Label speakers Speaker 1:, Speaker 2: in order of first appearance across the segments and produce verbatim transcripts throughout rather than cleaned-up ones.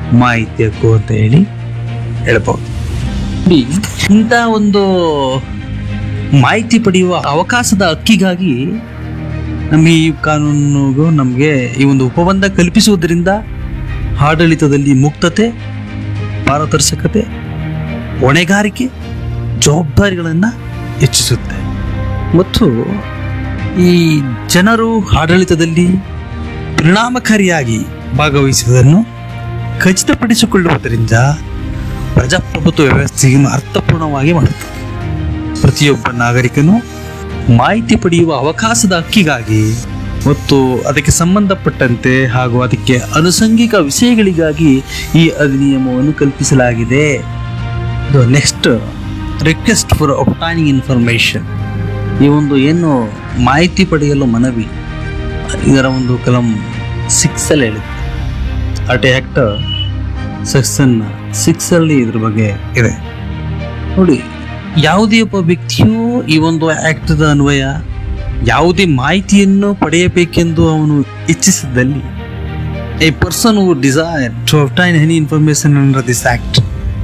Speaker 1: ಮಾಹಿತಿ ಹಕ್ಕು ಅಂತ ಹೇಳಿ ಹೇಳ್ಬೋದು. ನೋಡಿ, ಇಂಥ ಒಂದು ಮಾಹಿತಿ ಪಡೆಯುವ ಅವಕಾಶದ ಹಕ್ಕಿಗಾಗಿ ನಮಗೆ ಈ ಕಾನೂನಿಗೂ ನಮಗೆ ಈ ಒಂದು ಉಪಬಂಧ ಕಲ್ಪಿಸುವುದರಿಂದ ಆಡಳಿತದಲ್ಲಿ ಮುಕ್ತತೆ, ಪಾರದರ್ಶಕತೆ, ಹೊಣೆಗಾರಿಕೆ, ಜವಾಬ್ದಾರಿಗಳನ್ನು ಹೆಚ್ಚಿಸುತ್ತೆ ಮತ್ತು ಈ ಜನರು ಆಡಳಿತದಲ್ಲಿ ಪರಿಣಾಮಕಾರಿಯಾಗಿ ಭಾಗವಹಿಸುವುದನ್ನು ಖಚಿತಪಡಿಸಿಕೊಳ್ಳುವುದರಿಂದ ಪ್ರಜಾಪ್ರಭುತ್ವ ವ್ಯವಸ್ಥೆಯನ್ನು ಅರ್ಥಪೂರ್ಣವಾಗಿ ಮಾಡುತ್ತದೆ. ಪ್ರತಿಯೊಬ್ಬ ನಾಗರಿಕನು ಮಾಹಿತಿ ಪಡೆಯುವ ಅವಕಾಶದ ಹಕ್ಕಿಗಾಗಿ ಮತ್ತು ಅದಕ್ಕೆ ಸಂಬಂಧಪಟ್ಟಂತೆ ಹಾಗೂ ಅದಕ್ಕೆ ಅನುಸಂಗಿಕ ವಿಷಯಗಳಿಗಾಗಿ ಈ ಅಧಿನಿಯಮವನ್ನು ಕಲ್ಪಿಸಲಾಗಿದೆ. Next, request for obtaining information. ಈ ಒಂದು ಏನು ಮಾಹಿತಿ ಪಡೆಯಲು ಮನವಿ, ಇದರ ಒಂದು ಕಲಂ ಸಿಕ್ಸ್ ಅಲ್ಲಿ ಹೇಳುತ್ತೆ. R T act section six ಅಲ್ಲಿ ಇದ್ರ ಬಗ್ಗೆ ಇದೆ. ನೋಡಿ, ಯಾವುದೇ ಒಬ್ಬ ವ್ಯಕ್ತಿಯು ಈ ಒಂದು ಆಕ್ಟದ ಅನ್ವಯ ಯಾವುದೇ ಮಾಹಿತಿಯನ್ನು ಪಡೆಯಬೇಕೆಂದು ಅವನು ಇಚ್ಛಿಸಿದಲ್ಲಿ, A person who desire to obtain any information under this act,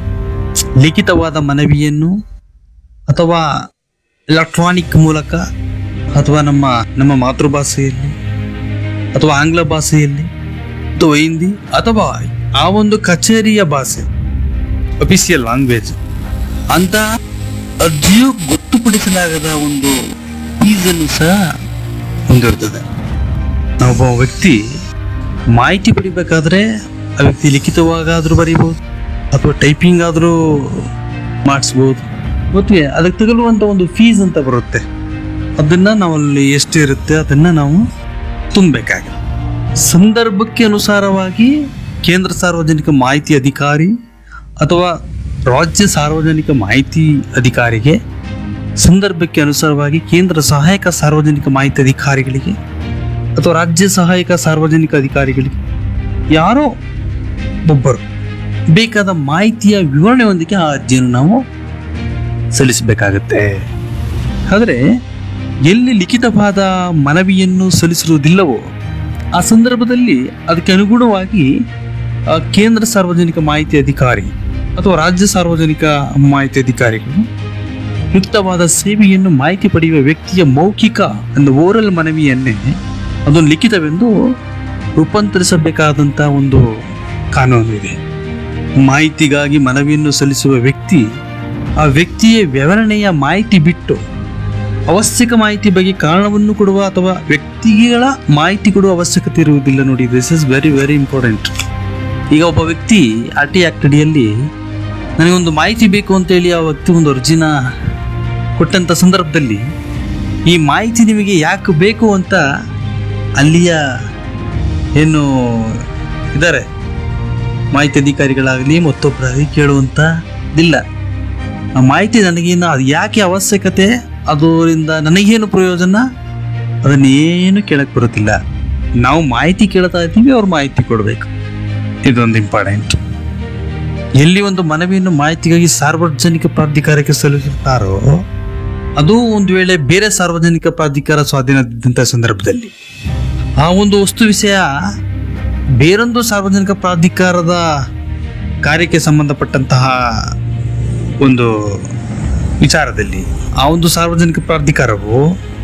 Speaker 1: ಲಿಖಿತವಾದ ಮನವಿಯನ್ನು ಅಥವಾ ಎಲೆಕ್ಟ್ರಾನಿಕ್ ಮೂಲಕ ಅಥವಾ ನಮ್ಮ ನಮ್ಮ ಮಾತೃಭಾಷೆಯಲ್ಲಿ ಅಥವಾ ಆಂಗ್ಲ ಭಾಷೆಯಲ್ಲಿ ಅಥವಾ ಹಿಂದಿ ಅಥವಾ ಆ ಒಂದು ಕಚೇರಿಯ ಭಾಷೆ, ಅಫಿಷಿಯಲ್ ಲ್ಯಾಂಗ್ವೇಜ್ ಅಂತ ಅರ್ಜಿಯು ಗೊತ್ತುಪಡಿಸಲಾಗದ ಒಂದು ಫೀಸನ್ನು ಸಹ ಹೊಂದಿರುತ್ತದೆ. ಒಬ್ಬ ವ್ಯಕ್ತಿ ಮಾಹಿತಿ ಪಡಿಬೇಕಾದ್ರೆ ಆ ವ್ಯಕ್ತಿ ಲಿಖಿತವಾಗಾದರೂ ಬರೀಬಹುದು ಅಥವಾ ಟೈಪಿಂಗ್ ಆದರೂ ಮಾಡಿಸ್ಬೋದು. ಮತ್ತು ಅದಕ್ಕೆ ತಗಲುವಂಥ ಒಂದು ಫೀಸ್ ಅಂತ ಬರುತ್ತೆ, ಅದನ್ನು ನಾವಲ್ಲಿ ಎಷ್ಟು ಇರುತ್ತೆ ಅದನ್ನು ನಾವು ತುಂಬಬೇಕಾಗಿದೆ. ಸಂದರ್ಭಕ್ಕೆ ಅನುಸಾರವಾಗಿ ಕೇಂದ್ರ ಸಾರ್ವಜನಿಕ ಮಾಹಿತಿ ಅಧಿಕಾರಿ ಅಥವಾ ರಾಜ್ಯ ಸಾರ್ವಜನಿಕ ಮಾಹಿತಿ ಅಧಿಕಾರಿಗೆ, ಸಂದರ್ಭಕ್ಕೆ ಅನುಸಾರವಾಗಿ ಕೇಂದ್ರ ಸಹಾಯಕ ಸಾರ್ವಜನಿಕ ಮಾಹಿತಿ ಅಧಿಕಾರಿಗಳಿಗೆ ಅಥವಾ ರಾಜ್ಯ ಸಹಾಯಕ ಸಾರ್ವಜನಿಕ ಅಧಿಕಾರಿಗಳಿಗೆ ಯಾರೋ ಒಬ್ಬರು ಬೇಕಾದ ಮಾಹಿತಿಯ ವಿವರಣೆಯೊಂದಿಗೆ ಆ ಅರ್ಜಿಯನ್ನು ನಾವು ಸಲ್ಲಿಸಬೇಕಾಗತ್ತೆ. ಆದರೆ ಎಲ್ಲಿ ಲಿಖಿತವಾದ ಮನವಿಯನ್ನು ಸಲ್ಲಿಸಿರುವುದಿಲ್ಲವೋ ಆ ಸಂದರ್ಭದಲ್ಲಿ ಅದಕ್ಕೆ ಅನುಗುಣವಾಗಿ ಕೇಂದ್ರ ಸಾರ್ವಜನಿಕ ಮಾಹಿತಿ ಅಧಿಕಾರಿ ಅಥವಾ ರಾಜ್ಯ ಸಾರ್ವಜನಿಕ ಮಾಹಿತಿ ಅಧಿಕಾರಿಗಳು ಯುಕ್ತವಾದ ಸೇವೆಯನ್ನು ಮಾಹಿತಿ ಪಡೆಯುವ ವ್ಯಕ್ತಿಯ ಮೌಖಿಕ ಒಂದು ಓರಲ್ ಮನವಿಯನ್ನೇ ಅದೊಂದು ಲಿಖಿತವೆಂದು ರೂಪಾಂತರಿಸಬೇಕಾದಂಥ ಒಂದು ಕಾನೂನು ಇದೆ. ಮಾಹಿತಿಗಾಗಿ ಮನವಿಯನ್ನು ಸಲ್ಲಿಸುವ ವ್ಯಕ್ತಿ ಆ ವ್ಯಕ್ತಿಯ ವಿವರಣೆಯ ಮಾಹಿತಿ ಬಿಟ್ಟು ಅವಶ್ಯಕ ಮಾಹಿತಿ ಬಗ್ಗೆ ಕಾರಣವನ್ನು ಕೊಡುವ ಅಥವಾ ವ್ಯಕ್ತಿಗಳ ಮಾಹಿತಿ ಕೊಡುವ ಅವಶ್ಯಕತೆ ಇರುವುದಿಲ್ಲ. ನೋಡಿ, this is very very important. ಈಗ ಒಬ್ಬ ವ್ಯಕ್ತಿ ಆರ್ ಟಿ ಆಕ್ಟ್ ಅಡಿಯಲ್ಲಿ ನನಗೊಂದು ಮಾಹಿತಿ ಬೇಕು ಅಂತೇಳಿ ಆ ವ್ಯಕ್ತಿ ಒಂದು ಅರ್ಜಿನ ಕೊಟ್ಟಂಥ ಸಂದರ್ಭದಲ್ಲಿ ಈ ಮಾಹಿತಿ ನಿಮಗೆ ಯಾಕೆ ಬೇಕು ಅಂತ ಅಲ್ಲಿಯ ಏನು ಇದ್ದಾರೆ ಮಾಹಿತಿ ಅಧಿಕಾರಿಗಳಾಗಲಿ ಮತ್ತೊಬ್ಬರಾಗಲಿ ಕೇಳುವಂಥದ್ದಿಲ್ಲ. ಆ ಮಾಹಿತಿ ನನಗೇನು ಅದು ಯಾಕೆ ಅವಶ್ಯಕತೆ, ಅದರಿಂದ ನನಗೇನು ಪ್ರಯೋಜನ, ಅದನ್ನೇನು ಕೇಳಕ್ಕೆ ಬರುತ್ತಿಲ್ಲ. ನಾವು ಮಾಹಿತಿ ಕೇಳ್ತಾ ಇದ್ದೀವಿ, ಅವ್ರು ಮಾಹಿತಿ ಕೊಡಬೇಕು. ಇದೊಂದು ಇಂಪಾರ್ಟೆಂಟ್. ಎಲ್ಲಿ ಒಂದು ಮನವಿಯನ್ನು ಮಾಹಿತಿಗಾಗಿ ಸಾರ್ವಜನಿಕ ಪ್ರಾಧಿಕಾರಕ್ಕೆ ಸಲ್ಲಿಸುತ್ತಾರೋ ಅದು ಒಂದು ವೇಳೆ ಬೇರೆ ಸಾರ್ವಜನಿಕ ಪ್ರಾಧಿಕಾರ ಸ್ವಾಧೀನದಂಥ ಸಂದರ್ಭದಲ್ಲಿ ಆ ಒಂದು ವಸ್ತು ವಿಷಯ ಬೇರೊಂದು ಸಾರ್ವಜನಿಕ ಪ್ರಾಧಿಕಾರದ ಕಾರ್ಯಕ್ಕೆ ಸಂಬಂಧಪಟ್ಟಂತಹ ಒಂದು ವಿಚಾರದಲ್ಲಿ ಆ ಒಂದು ಸಾರ್ವಜನಿಕ ಪ್ರಾಧಿಕಾರವು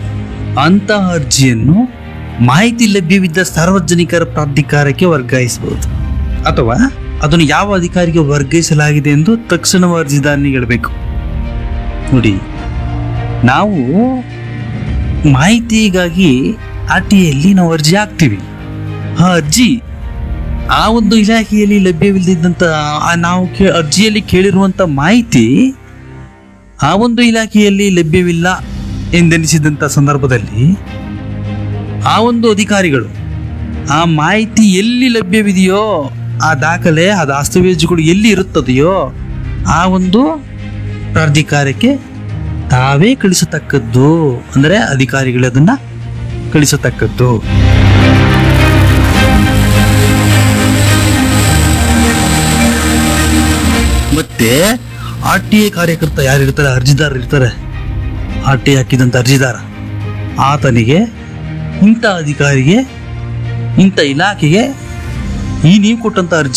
Speaker 1: ಅಂತಹ ಅರ್ಜಿಯನ್ನು ಮಾಹಿತಿ ಲಭ್ಯವಿದ್ದ ಸಾರ್ವಜನಿಕರ ಪ್ರಾಧಿಕಾರಕ್ಕೆ ವರ್ಗಾಯಿಸಬಹುದು ಅಥವಾ ಅದನ್ನು ಯಾವ ಅಧಿಕಾರಿಗೆ ವರ್ಗಾಯಿಸಲಾಗಿದೆ ಎಂದು ತಕ್ಷಣ ಅರ್ಜಿದಾರನಿಗೆ ಹೇಳಬೇಕು. ನೋಡಿ, ನಾವು ಮಾಹಿತಿಗಾಗಿ ಆರ್ ಟಿ ಐಯಲ್ಲಿ ನಾವು ಅರ್ಜಿ ಹಾಕ್ತೀವಿ. ಆ ಅರ್ಜಿ ಆ ಒಂದು ಇಲಾಖೆಯಲ್ಲಿ ಲಭ್ಯವಿಲ್ಲದಂಥ ನಾವು ಅರ್ಜಿಯಲ್ಲಿ ಕೇಳಿರುವಂಥ ಮಾಹಿತಿ ಆ ಒಂದು ಇಲಾಖೆಯಲ್ಲಿ ಲಭ್ಯವಿಲ್ಲ ಎಂದೆನಿಸಿದಂಥ ಸಂದರ್ಭದಲ್ಲಿ ಆ ಒಂದು ಅಧಿಕಾರಿಗಳು ಆ ಮಾಹಿತಿ ಎಲ್ಲಿ ಲಭ್ಯವಿದೆಯೋ ಆ ದಾಖಲೆ ಆ ದಸ್ತಾವೇಜುಗಳು ಎಲ್ಲಿ ಇರುತ್ತದೆಯೋ ಆ ಒಂದು ಪ್ರಾಧಿಕಾರಕ್ಕೆ ತಾವೇ ಕಳಿಸತಕ್ಕದ್ದು, ಅಂದರೆ ಅಧಿಕಾರಿಗಳು ಅದನ್ನ ಕಳಿಸತಕ್ಕದ್ದು. ಮತ್ತೆ ಆರ್ ಟಿ ಐ ಕಾರ್ಯಕರ್ತ ಯಾರಿರ್ತಾರೆ, ಅರ್ಜಿದಾರ ಇರ್ತಾರೆ, ಆರ್ ಟಿ ಐ ಹಾಕಿದಂಥ ಅರ್ಜಿದಾರ ಆತನಿಗೆ ಇಂಥ ಅಧಿಕಾರಿಗೆ ಇಂಥ ಇಲಾಖೆಗೆ ಈ ನೀವು ಕೊಟ್ಟಂತ ಅರ್ಜಿ